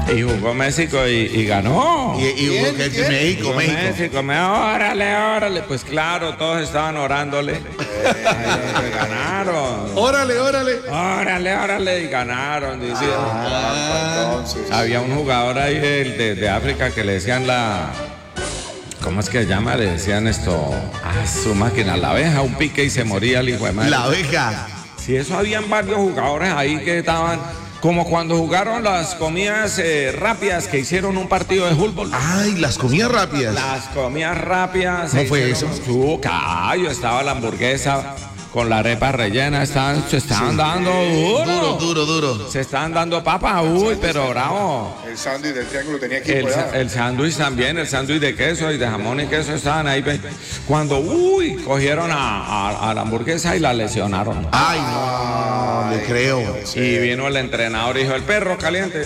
Y jugó México y ganó. Y jugó México. Órale. Pues claro, todos estaban orándole. Ganaron. Órale. Y ganaron. Entonces. Había un jugador ahí de África que le decían ¿cómo es que se llama? Le decían esto. Su máquina, la abeja, un pique y se moría el hijo de madre. La abeja. Sí, eso habían varios jugadores ahí que estaban. Como cuando jugaron las comidas rápidas que hicieron un partido de fútbol. Ay, las comidas rápidas. Las comidas rápidas. ¿Cómo fue eso? Estaba la hamburguesa con la arepa rellena. Se estaban dando Duro. Se estaban dando papas. Pero bravo. El sándwich del triángulo tenía que ir. El sándwich también, el sándwich de queso y de jamón y queso estaban ahí. Cuando, cogieron a la hamburguesa y la lesionaron. Ay, no, le creo. Y vino el entrenador y dijo, el perro caliente.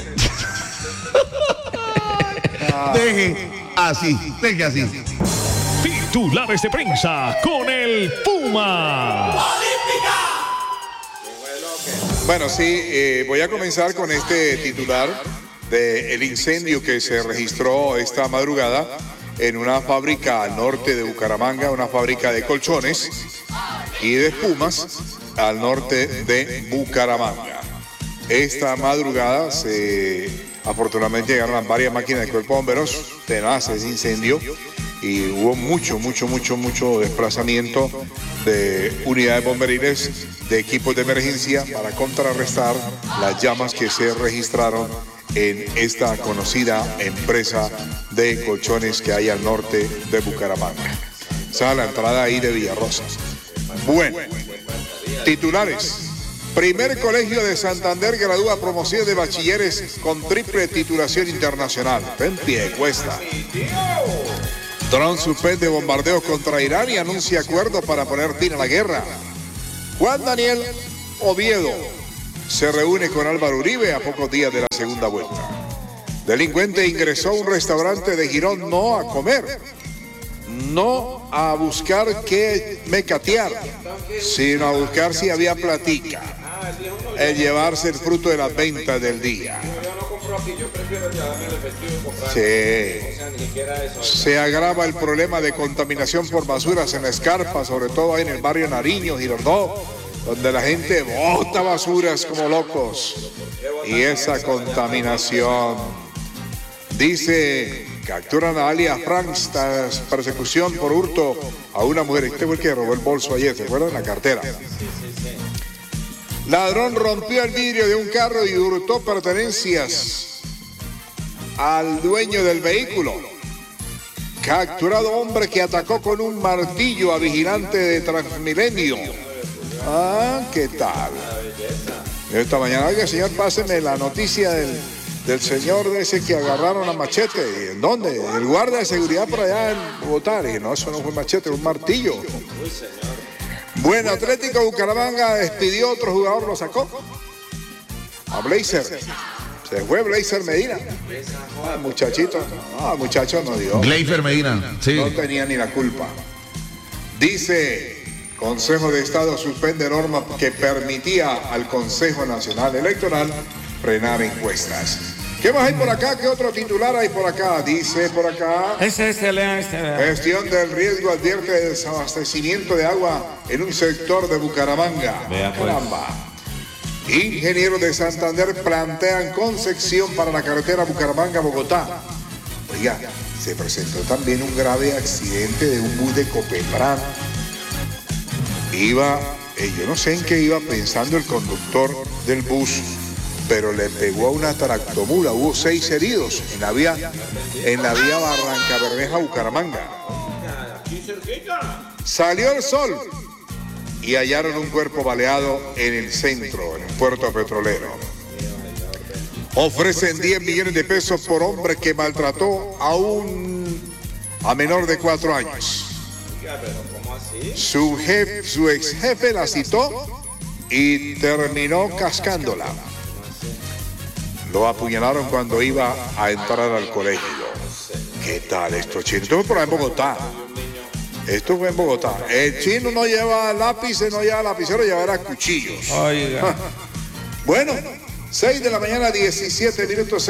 Deje así. Titulares de prensa con el Puma. Bueno, sí, voy a comenzar con este titular del incendio que se registró esta madrugada en una fábrica al norte de Bucaramanga, una fábrica de colchones y de espumas al norte de Bucaramanga. Esta madrugada afortunadamente llegaron varias máquinas de cuerpo de bomberos, tenaz ese incendio, y hubo mucho desplazamiento de unidades bomberiles, de equipos de emergencia para contrarrestar las llamas que se registraron en esta conocida empresa de colchones que hay al norte de Bucaramanga. Esa es la entrada ahí de Villarrosa. Bueno, titulares. Primer colegio de Santander gradúa promoción de bachilleres con triple titulación internacional. En pie, cuesta. Trump suspende bombardeos contra Irán y anuncia acuerdo para poner fin a la guerra. Juan Daniel Oviedo se reúne con Álvaro Uribe a pocos días de la segunda vuelta. Delincuente ingresó a un restaurante de Girón no a comer, no a buscar qué mecatear, sino a buscar si había platica, el llevarse el fruto de las ventas del día. Se agrava el problema de contaminación por basuras en la Escarpa, sobre todo ahí en el barrio Nariño, Girardot, donde la gente bota basuras como locos. Y esa contaminación. Dice, capturan a alias Frank tras persecución por hurto a una mujer. Este fue el que robó el bolso ayer, ¿se acuerdan? La cartera. Ladrón rompió el vidrio de un carro y hurtó pertenencias al dueño del vehículo. Capturado hombre que atacó con un martillo a vigilante de Transmilenio. ¿Qué tal? Esta mañana, oiga, señor, páseme la noticia del señor de ese que agarraron a machete. ¿En dónde? El guardia de seguridad por allá en Bogotá. Y no, eso no fue machete, fue un martillo. Bueno, Atlético Bucaramanga despidió a otro jugador, lo sacó. A Blazer. Se fue Blazer Medina. Muchachito no dio. Blazer Medina, sí. No tenía ni la culpa. Dice, Consejo de Estado suspende norma que permitía al Consejo Nacional Electoral frenar encuestas. ¿Qué más hay por acá? ¿Qué otro titular hay por acá? Dice por acá. Lea. Gestión del riesgo advierte de desabastecimiento de agua en un sector de Bucaramanga. Caramba. Ingenieros de Santander plantean concesión para la carretera Bucaramanga-Bogotá. Oiga, se presentó también un grave accidente de un bus de Copepran. Yo no sé en qué iba pensando el conductor del bus, pero le pegó a una tractomula. Hubo 6 heridos en la vía Barranca Bermeja-Bucaramanga. Salió el sol y hallaron un cuerpo baleado en el centro, en el puerto petrolero. Ofrecen 10 millones de pesos por hombre que maltrató a menor de 4 años. Su ex jefe la citó y terminó cascándola. Lo apuñalaron cuando iba a entrar al colegio. ¿Qué tal esto, chino? Esto fue por ahí en Bogotá. Esto fue en Bogotá. El chino no lleva lápices, no lleva lapicero, lleva cuchillos. Oiga. Bueno, 6 de la mañana, 17 minutos,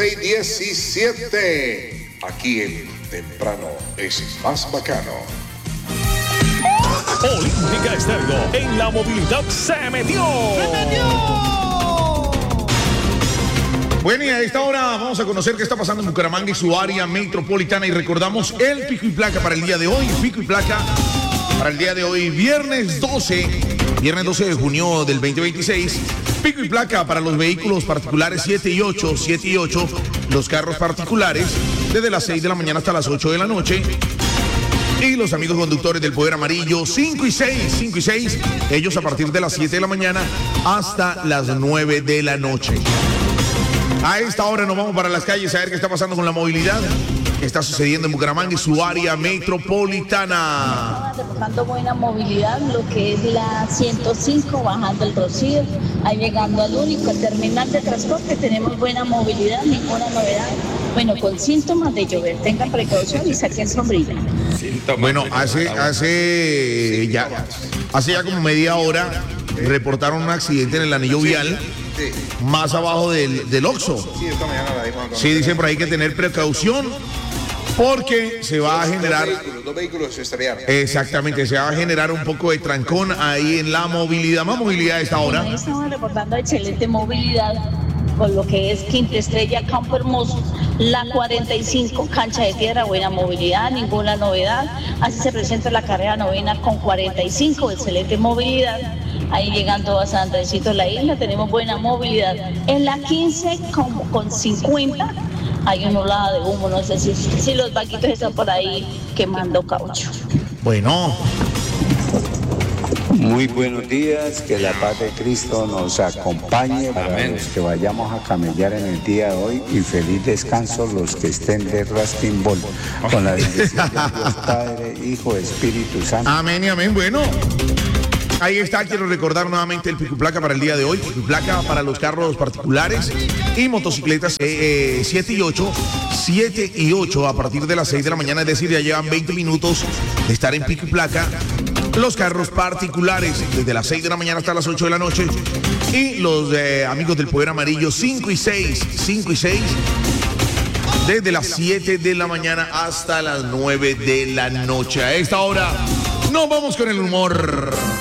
6:17. Aquí el temprano es más bacano. Olímpica Estéreo en la movilidad se metió. Bueno, y a esta hora vamos a conocer qué está pasando en Bucaramanga y su área metropolitana. Y recordamos el pico y placa para el día de hoy. Pico y placa para el día de hoy, viernes 12 de junio del 2026. Pico y placa para los vehículos particulares 7 y 8, los carros particulares desde las 6 de la mañana hasta las 8 de la noche. Y los amigos conductores del Poder Amarillo 5 y 6, ellos a partir de las 7 de la mañana hasta las 9 de la noche. A esta hora nos vamos para las calles a ver qué está pasando con la movilidad, qué está sucediendo en Bucaramanga y su área metropolitana. Reportando buena movilidad, lo que es la 105, bajando el Rocío, ahí llegando al único terminal de transporte, tenemos buena movilidad, ninguna novedad. Bueno, con síntomas de llover, tengan precaución y saquen sombrilla. Bueno, hace ya como media hora reportaron un accidente en el anillo vial. Sí. Más abajo del Oxxo. Sí, esta mañana la dimos a conocer. Sí, dicen por ahí que tener precaución porque se va a generar... Dos vehículos se estrellaron. Exactamente, se va a generar un poco de trancón ahí en la movilidad. Más movilidad a esta hora. Estamos reportando excelente movilidad con lo que es Quinta Estrella, Campo Hermoso, la 45, cancha de tierra, buena movilidad, ninguna novedad. Así se presenta la carrera novena con 45, excelente movilidad. Ahí llegando a San Andresito de la Isla tenemos buena movilidad. En la 15 con 50 hay un olada de humo, no sé si los vaquitos están por ahí quemando caucho. Bueno. Muy buenos días, que la paz de Cristo nos acompañe para Amén. los que vayamos a camellar en el día de hoy y feliz descanso los que estén de Raskin Ball. Con la bendición de Dios Padre, Hijo, Espíritu Santo. Amén y amén. Bueno. Ahí está, quiero recordar nuevamente el pico y placa para el día de hoy. Pico y placa para los carros particulares y motocicletas 7 y 8 a partir de las 6 de la mañana, es decir, ya llevan 20 minutos de estar en pico y placa. Los carros particulares desde las 6 de la mañana hasta las 8 de la noche. Y los amigos del Poder Amarillo 5 y 6 desde las 7 de la mañana hasta las 9 de la noche. A esta hora nos vamos con el humor.